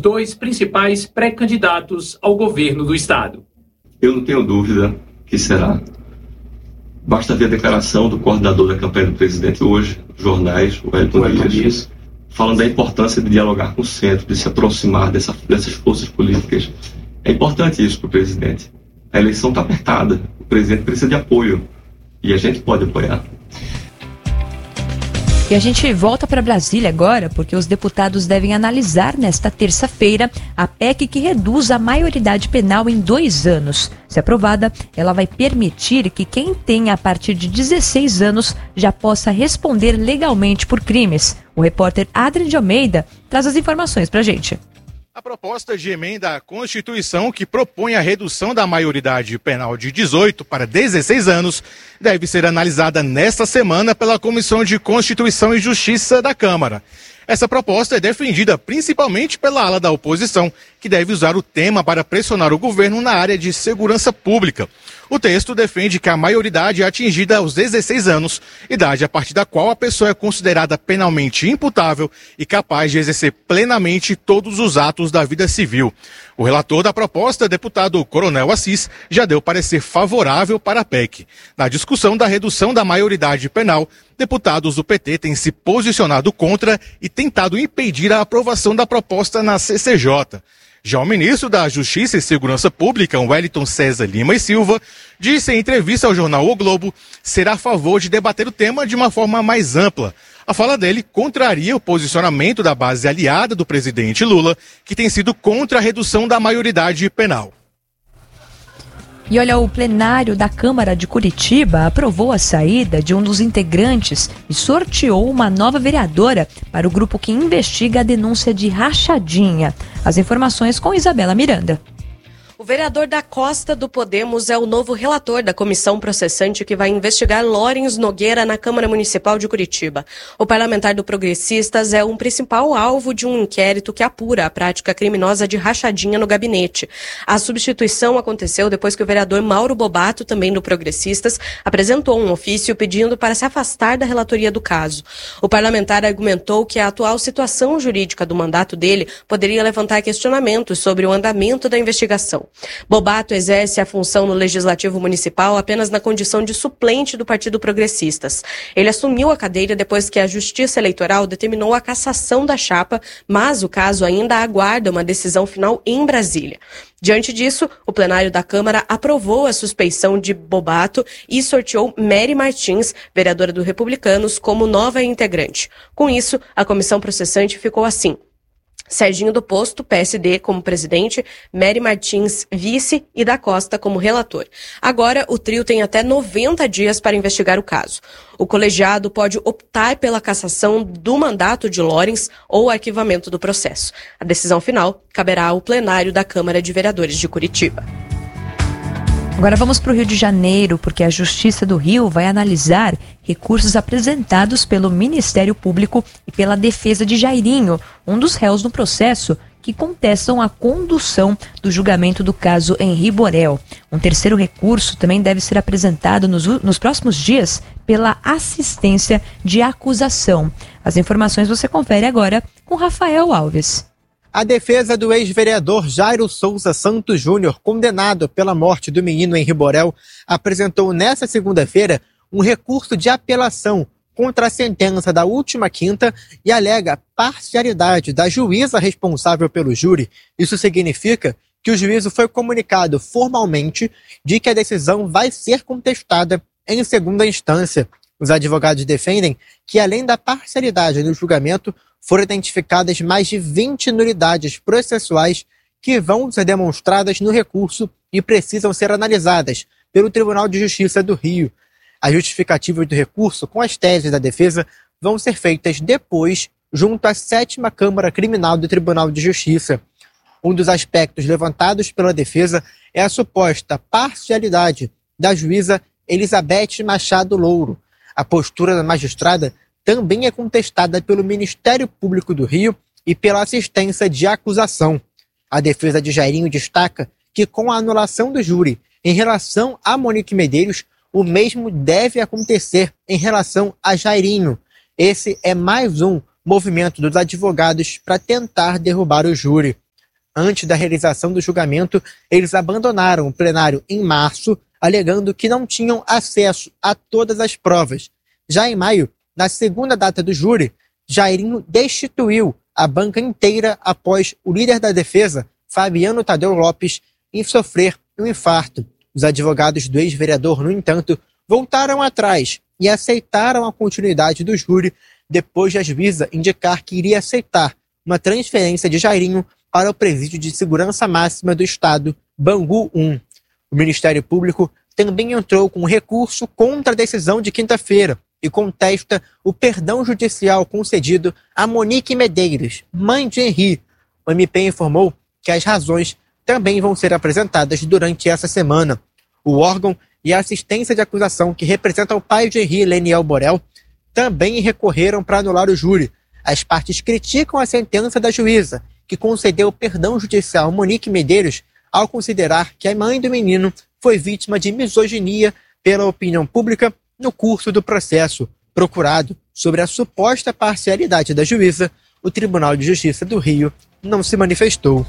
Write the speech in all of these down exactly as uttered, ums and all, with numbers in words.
dois principais pré-candidatos ao governo do Estado. Eu não tenho dúvida que será. Basta ver a declaração do coordenador da campanha do presidente hoje, nos jornais, o Wellington Dias, falando da importância de dialogar com o centro, de se aproximar dessa, dessas forças políticas. É importante isso para o presidente. A eleição está apertada, o presidente precisa de apoio e a gente pode apoiar. E a gente volta para Brasília agora, porque os deputados devem analisar nesta terça-feira a P E C que reduz a maioridade penal em dois anos. Se aprovada, ela vai permitir que quem tenha a partir de dezesseis anos já possa responder legalmente por crimes. O repórter Adrian de Almeida traz as informações para a gente. A proposta de emenda à Constituição que propõe a redução da maioridade penal de dezoito para dezesseis anos deve ser analisada nesta semana pela Comissão de Constituição e Justiça da Câmara. Essa proposta é defendida principalmente pela ala da oposição, que deve usar o tema para pressionar o governo na área de segurança pública. O texto defende que a maioridade é atingida aos dezesseis anos, idade a partir da qual a pessoa é considerada penalmente imputável e capaz de exercer plenamente todos os atos da vida civil. O relator da proposta, deputado Coronel Assis, já deu parecer favorável para a P E C. Na discussão da redução da maioridade penal, deputados do P T têm se posicionado contra e tentado impedir a aprovação da proposta na C C J. Já o ministro da Justiça e Segurança Pública, Wellington César Lima e Silva, disse em entrevista ao jornal O Globo ser a favor de debater o tema de uma forma mais ampla. A fala dele contraria o posicionamento da base aliada do presidente Lula, que tem sido contra a redução da maioridade penal. E olha, o plenário da Câmara de Curitiba aprovou a saída de um dos integrantes e sorteou uma nova vereadora para o grupo que investiga a denúncia de rachadinha. As informações com Isabela Miranda. O vereador da Costa do Podemos é o novo relator da comissão processante que vai investigar Lawrence Nogueira na Câmara Municipal de Curitiba. O parlamentar do Progressistas é um principal alvo de um inquérito que apura a prática criminosa de rachadinha no gabinete. A substituição aconteceu depois que o vereador Mauro Bobato, também do Progressistas, apresentou um ofício pedindo para se afastar da relatoria do caso. O parlamentar argumentou que a atual situação jurídica do mandato dele poderia levantar questionamentos sobre o andamento da investigação. Bobato exerce a função no Legislativo Municipal apenas na condição de suplente do Partido Progressistas. Ele assumiu a cadeira depois que a Justiça Eleitoral determinou a cassação da chapa, mas o caso ainda aguarda uma decisão final em Brasília. Diante disso, o plenário da Câmara aprovou a suspeição de Bobato e sorteou Mary Martins, vereadora do Republicanos, como nova integrante. Com isso, a comissão processante ficou assim: Serginho do Posto, P S D, como presidente, Mary Martins, vice, e da Costa como relator. Agora, o trio tem até noventa dias para investigar o caso. O colegiado pode optar pela cassação do mandato de Lawrence ou arquivamento do processo. A decisão final caberá ao plenário da Câmara de Vereadores de Curitiba. Agora vamos para o Rio de Janeiro, porque a Justiça do Rio vai analisar recursos apresentados pelo Ministério Público e pela defesa de Jairinho, um dos réus no processo que contestam a condução do julgamento do caso Henri Borel. Um terceiro recurso também deve ser apresentado nos, nos próximos dias pela assistência de acusação. As informações você confere agora com Rafael Alves. A defesa do ex-vereador Jairo Souza Santos Júnior, condenado pela morte do menino Henri Borel, apresentou nesta segunda-feira um recurso de apelação contra a sentença da última quinta e alega parcialidade da juíza responsável pelo júri. Isso significa que o juízo foi comunicado formalmente de que a decisão vai ser contestada em segunda instância. Os advogados defendem que, além da parcialidade no julgamento, foram identificadas mais de vinte nulidades processuais que vão ser demonstradas no recurso e precisam ser analisadas pelo Tribunal de Justiça do Rio. As justificativas do recurso com as teses da defesa vão ser feitas depois junto à sétima Câmara Criminal do Tribunal de Justiça. Um dos aspectos levantados pela defesa é a suposta parcialidade da juíza Elizabeth Machado Louro. A postura da magistrada também é contestada pelo Ministério Público do Rio e pela assistência de acusação. A defesa de Jairinho destaca que, com a anulação do júri em relação a Monique Medeiros, o mesmo deve acontecer em relação a Jairinho. Esse é mais um movimento dos advogados para tentar derrubar o júri. Antes da realização do julgamento, eles abandonaram o plenário em março, alegando que não tinham acesso a todas as provas. Já em maio, na segunda data do júri, Jairinho destituiu a banca inteira após o líder da defesa, Fabiano Tadeu Lopes, sofrer um infarto. Os advogados do ex-vereador, no entanto, voltaram atrás e aceitaram a continuidade do júri depois de a juíza indicar que iria aceitar uma transferência de Jairinho para o Presídio de Segurança Máxima do Estado, Bangu um. O Ministério Público também entrou com recurso contra a decisão de quinta-feira e contesta o perdão judicial concedido a Monique Medeiros, mãe de Henri. O M P informou que as razões também vão ser apresentadas durante essa semana. O órgão e a assistência de acusação que representa o pai de Henri, Leniel Borel, também recorreram para anular o júri. As partes criticam a sentença da juíza, que concedeu perdão judicial a Monique Medeiros ao considerar que a mãe do menino foi vítima de misoginia pela opinião pública no curso do processo. Procurado sobre a suposta parcialidade da juíza, o Tribunal de Justiça do Rio não se manifestou.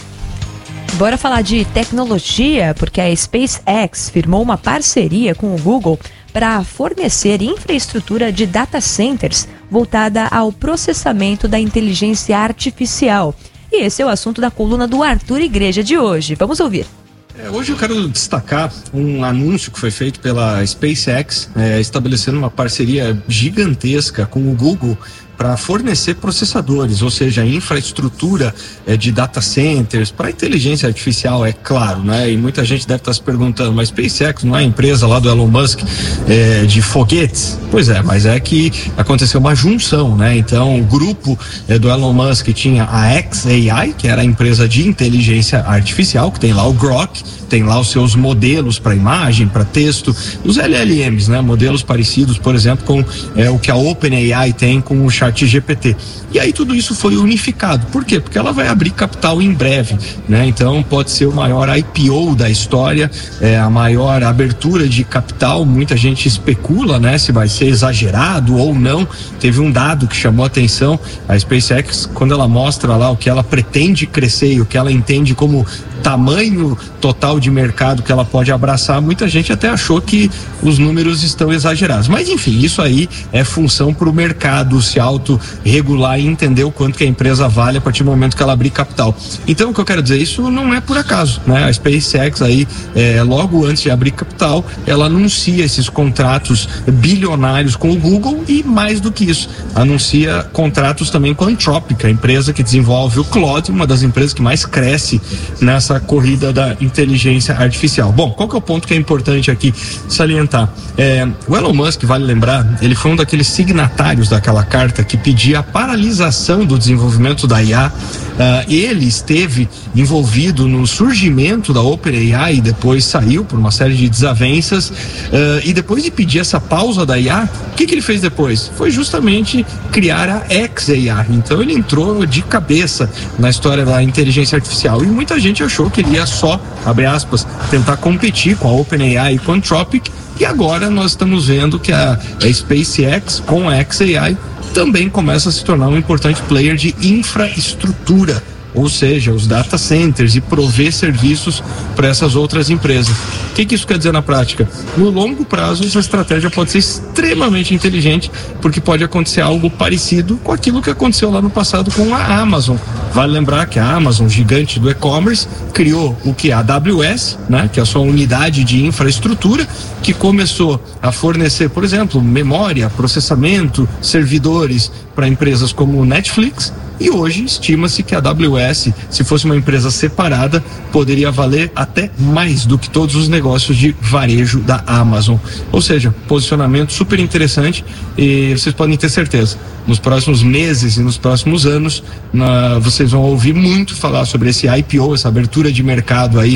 Bora falar de tecnologia, porque a SpaceX firmou uma parceria com o Google para fornecer infraestrutura de data centers voltada ao processamento da inteligência artificial. E esse é o assunto da coluna do Arthur Igreja de hoje. Vamos ouvir. É, hoje eu quero destacar um anúncio que foi feito pela SpaceX, é, estabelecendo uma parceria gigantesca com o Google para fornecer processadores, ou seja, infraestrutura é, de data centers para inteligência artificial, é claro, né? E muita gente deve estar se perguntando, mas SpaceX não é a empresa lá do Elon Musk é, de foguetes? Pois é, mas é que aconteceu uma junção, né? Então, o grupo é, do Elon Musk tinha a xAI, que era a empresa de inteligência artificial, que tem lá o Grok, tem lá os seus modelos para imagem, para texto, os L L Ms, né? Modelos parecidos, por exemplo, com é, o que a OpenAI tem com o ChatGPT. E aí tudo isso foi unificado. Por quê? Porque ela vai abrir capital em breve, né? Então pode ser o maior I P O da história, é, a maior abertura de capital. Muita gente especula, né, se vai ser exagerado ou não. Teve um dado que chamou a atenção. A SpaceX, quando ela mostra lá o que ela pretende crescer e o que ela entende como tamanho total de mercado que ela pode abraçar, muita gente até achou que os números estão exagerados. Mas enfim, isso aí é função para o mercado se auto-regular e entender o quanto que a empresa vale a partir do momento que ela abrir capital. Então o que eu quero dizer, isso não é por acaso, né? A SpaceX aí, é, logo antes de abrir capital, ela anuncia esses contratos bilionários com o Google e mais do que isso, anuncia contratos também com a Anthropic, a empresa que desenvolve o Claude, uma das empresas que mais cresce nessa corrida da inteligência artificial. Bom, qual que é o ponto que é importante aqui salientar? É, o Elon Musk, vale lembrar, ele foi um daqueles signatários daquela carta que pedia a paralisação do desenvolvimento da I A. Uh, ele esteve envolvido no surgimento da OpenAI e depois saiu por uma série de desavenças, uh, e depois de pedir essa pausa da I A, o que, que ele fez depois? Foi justamente criar a xAI. Então ele entrou de cabeça na história da inteligência artificial e muita gente achou que ele ia só, abre aspas, tentar competir com a OpenAI e com a Anthropic, e agora nós estamos vendo que a, a SpaceX com a xAI também começa a se tornar um importante player de infraestrutura, ou seja, os data centers, e prover serviços para essas outras empresas. O que, que isso quer dizer na prática? No longo prazo, essa estratégia pode ser extremamente inteligente, porque pode acontecer algo parecido com aquilo que aconteceu lá no passado com a Amazon. Vale lembrar que a Amazon, gigante do e-commerce, criou o que? A AWS, né? Que é a sua unidade de infraestrutura, que começou a fornecer, por exemplo, memória, processamento, servidores para empresas como o Netflix. E hoje estima-se que a A W S, se fosse uma empresa separada, poderia valer até mais do que todos os negócios de varejo da Amazon. Ou seja, posicionamento super interessante, e vocês podem ter certeza, nos próximos meses e nos próximos anos, na, vocês vão ouvir muito falar sobre esse I P O, essa abertura de mercado aí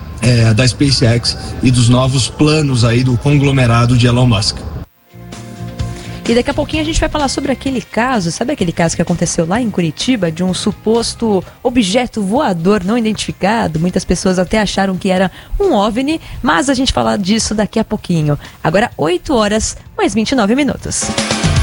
é, da SpaceX e dos novos planos aí do conglomerado de Elon Musk. E daqui a pouquinho a gente vai falar sobre aquele caso, sabe aquele caso que aconteceu lá em Curitiba, de um suposto objeto voador não identificado? Muitas pessoas até acharam que era um OVNI, mas a gente fala disso daqui a pouquinho. Agora oito horas, mais vinte e nove minutos.